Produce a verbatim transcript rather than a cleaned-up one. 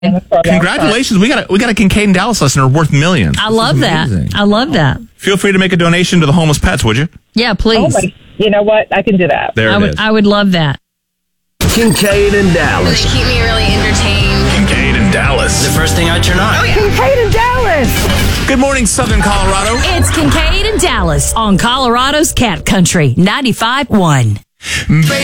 Congratulations. We got a, we got a Kincaid and Dallas listener worth millions. I love that. I love that. Feel free to make a donation to the homeless pets, would you? Yeah, please. Oh my, you know what? I can do that. There I it would, is. I would love that. Kincaid and Dallas. They keep me really entertained. Kincaid and Dallas. The first thing I turn on. Oh, yeah. Kincaid and Dallas. Good morning, Southern Colorado. It's Kincaid and Dallas on Colorado's Cat Country ninety-five point one.